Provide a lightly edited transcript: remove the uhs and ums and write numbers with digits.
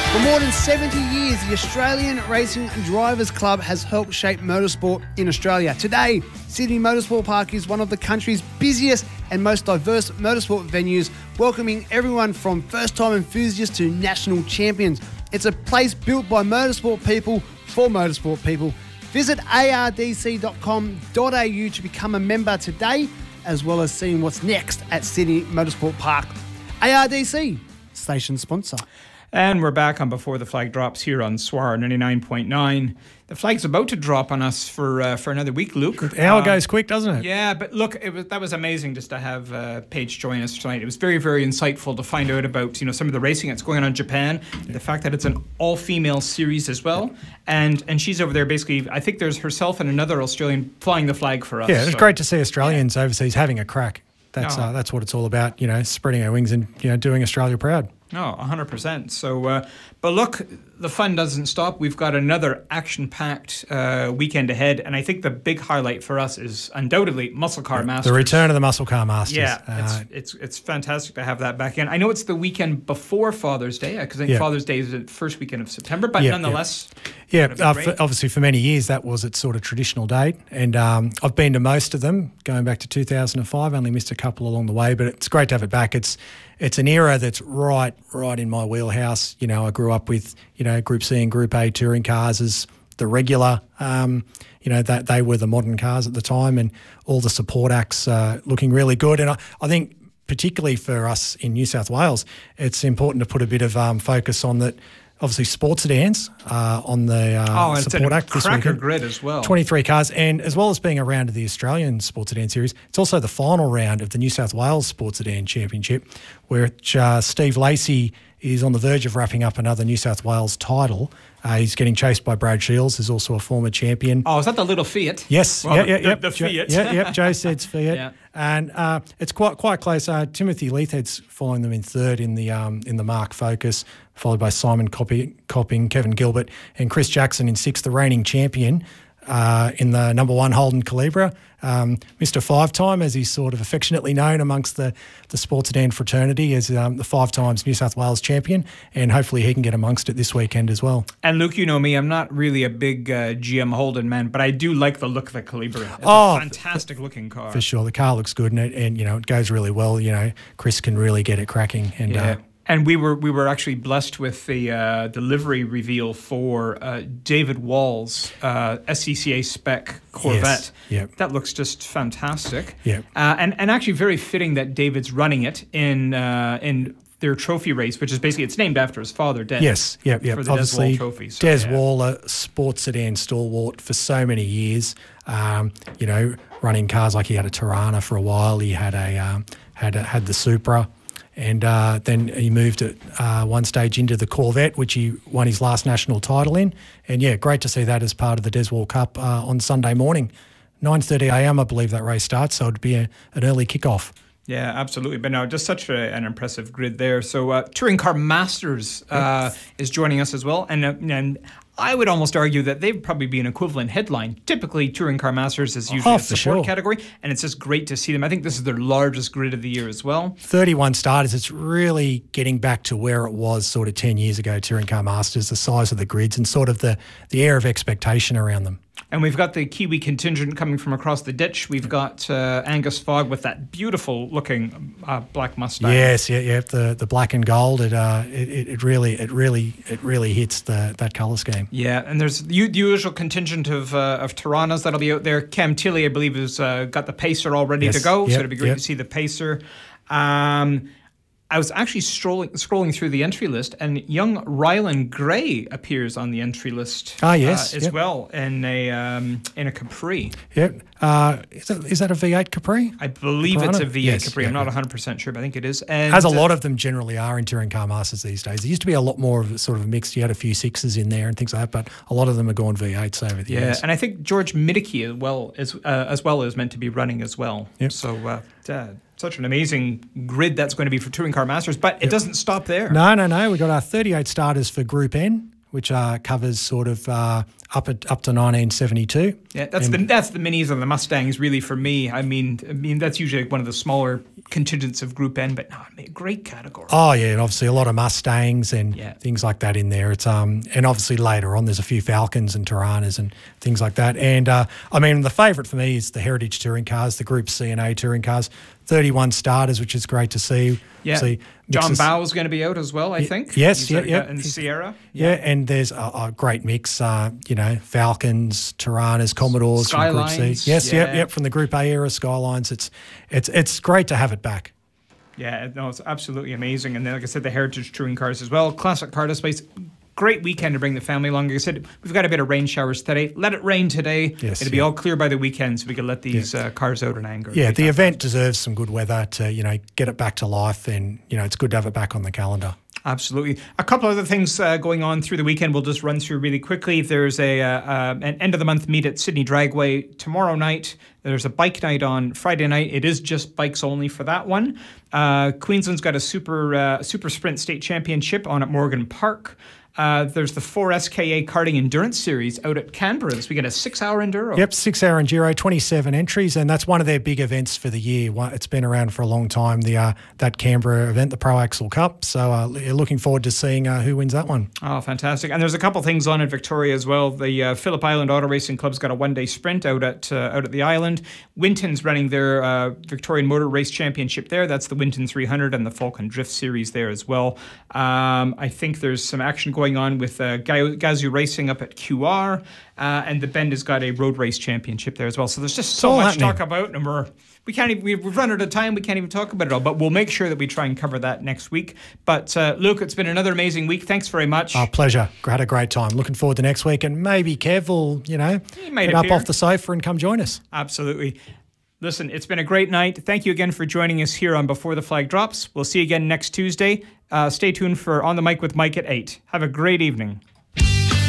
For more than 70 years, the Australian Racing Drivers Club has helped shape motorsport in Australia. Today, Sydney Motorsport Park is one of the country's busiest and most diverse motorsport venues, welcoming everyone from first-time enthusiasts to national champions. It's a place built by motorsport people for motorsport people. Visit ardc.com.au to become a member today, as well as seeing what's next at Sydney Motorsport Park. ARDC, station sponsor. And we're back on Before the Flag Drops here on SWR 99.9. The flag's about to drop on us for another week, Luke. The hour goes quick, doesn't it? Yeah, but look, that was amazing just to have Paige join us tonight. It was very, very insightful to find out about some of the racing that's going on in Japan, the fact that it's an all-female series as well, and she's over there basically. I think there's herself and another Australian flying the flag for us. Yeah, it's great to see Australians overseas having a crack. That's what it's all about. Spreading our wings and doing Australia proud. No, 100%. So, but look, the fun doesn't stop. We've got another action-packed weekend ahead, and I think the big highlight for us is undoubtedly Muscle Car Masters. The return of the Muscle Car Masters. Yeah, it's fantastic to have that back in. I know it's the weekend before Father's Day, because I think Father's Day is the first weekend of September, but nonetheless. Yeah, obviously for many years that was its sort of traditional date, and I've been to most of them going back to 2005. Only missed a couple along the way, but it's great to have it back. It's an era that's right in my wheelhouse. I grew up with Group C and Group A touring cars as the regular. That they were the modern cars at the time, and all the support acts looking really good. And I think particularly for us in New South Wales, it's important to put a bit of focus on that. Obviously, sports sedans on the support act this weekend. Cracker grid as well. 23 cars, and as well as being a round of the Australian Sports Sedan Series, it's also the final round of the New South Wales Sports Sedan Championship, which Steve Lacey is on the verge of wrapping up another New South Wales title. He's getting chased by Brad Shields, who's also a former champion. Oh, is that the little Fiat? Yes. Well, the Fiat. Yep. Joe said's Fiat. Yeah. And it's quite close. Timothy Leithhead's following them in third in the Mark Focus, followed by Simon Copping, Kevin Gilbert, and Chris Jackson in sixth, the reigning champion in the number one Holden Calibra. Mr. Five Time, as he's sort of affectionately known amongst the sports sedan fraternity, as the 5 times New South Wales champion, and hopefully he can get amongst it this weekend as well. And Luke, you know me, I'm not really a big GM Holden man, but I do like the look of the Calibra. It's a fantastic looking car. For sure, the car looks good, and it goes really well. Chris can really get it cracking, and and we were actually blessed with the livery reveal for David Wall's SCCA spec Corvette. Yes. Yep. That looks just fantastic. Yep. And actually very fitting that David's running it in their trophy race, which is basically, it's named after his father, Des. Yes, yep. For the Obviously, Des Wall trophy. So, Des Wall, a sports sedan stalwart for so many years. Running cars like he had a Tirana for a while. He had had the Supra. And then he moved at one stage into the Corvette, which he won his last national title in. And, great to see that as part of the Des Wall Cup on Sunday morning. 9:30 a.m, I believe that race starts, so it'd be an early kickoff. Yeah, absolutely. But no, just such an impressive grid there. So Touring Car Masters is joining us as well. And I would almost argue that they'd probably be an equivalent headline. Typically, Touring Car Masters is usually a support category, and it's just great to see them. I think this is their largest grid of the year as well. 31 starters. It's really getting back to where it was sort of 10 years ago, Touring Car Masters, the size of the grids and sort of the air of expectation around them. And we've got the Kiwi contingent coming from across the ditch. We've got Angus Fogg with that beautiful-looking black Mustang. Yes, the black and gold. It really hits that colour scheme. Yeah, and there's the usual contingent of Tiranas that'll be out there. Cam Tilley, I believe, has got the Pacer all ready to go, so it'll be great to see the Pacer. I was actually scrolling through the entry list, and young Rylan Gray appears on the entry list as well in a Capri. Yep. Is that a V8 Capri? I believe it's a V8 Capri. I'm not 100% sure, but I think it is. And as a lot of them generally are in Touring Car Masters these days. There used to be a lot more of a sort of mixed. You had a few 6s in there and things like that, but a lot of them are going V8s over the years. Yeah, and I think George Middeke as well is meant to be running as well. Yep. So such an amazing grid that's going to be for Touring Car Masters, but it doesn't stop there. No. We've got our 38 starters for Group N, which covers sort of up to 1972. Yeah, that's the Minis and the Mustangs really for me. I mean that's usually one of the smaller contingents of Group N, but no, great category. Oh yeah, and obviously a lot of Mustangs and things like that in there. It's and obviously later on there's a few Falcons and Tiranas and things like that. And I mean the favourite for me is the Heritage Touring Cars, the Group C and A Touring Cars. 31 starters, which is great to see. Yeah, John Bowell's going to be going as well, I think. Yes, and Sierra. Yeah, and there's a great mix. Falcons, Tiranas, Commodores, Skylines, from Group C. Yes, from the Group A era, Skylines. It's great to have it back. Yeah, no, it's absolutely amazing. And then, like I said, the Heritage Touring Cars as well. Classic car displays. Great weekend to bring the family along. Like I said, we've got a bit of rain showers today. Let it rain today. Yes, it'll be all clear by the weekend, so we can let these cars out in anger. Yeah, the event deserves some good weather to get it back to life, and it's good to have it back on the calendar. Absolutely. A couple other things going on through the weekend we'll just run through really quickly. There's an end-of-the-month meet at Sydney Dragway tomorrow night. There's a bike night on Friday night. It is just bikes only for that one. Queensland's got a super sprint state championship on at Morgan Park. There's the 4SKA Karting Endurance Series out at Canberra. We get a 6-hour enduro. Yep, 6-hour enduro, 27 entries, and that's one of their big events for the year. It's been around for a long time, that Canberra event, the Pro Axle Cup. So looking forward to seeing who wins that one. Oh, fantastic. And there's a couple things on in Victoria as well. The Phillip Island Auto Racing Club's got a one-day sprint out at the island. Winton's running their Victorian Motor Race Championship there. That's the Winton 300 and the Falcon Drift Series there as well. I think there's some action going on with Gazoo Racing up at QR, and the Bend has got a road race championship there as well. So there's just so much to talk about, and we've run out of time. We can't even talk about it all, but we'll make sure that we try and cover that next week. But Luke, it's been another amazing week. Thanks very much. Oh, pleasure. Had a great time. Looking forward to next week, and maybe Kev will, get up off the sofa and come join us. Absolutely. Listen, it's been a great night. Thank you again for joining us here on Before the Flag Drops. We'll see you again next Tuesday. Stay tuned for On the Mic with Mike at 8. Have a great evening.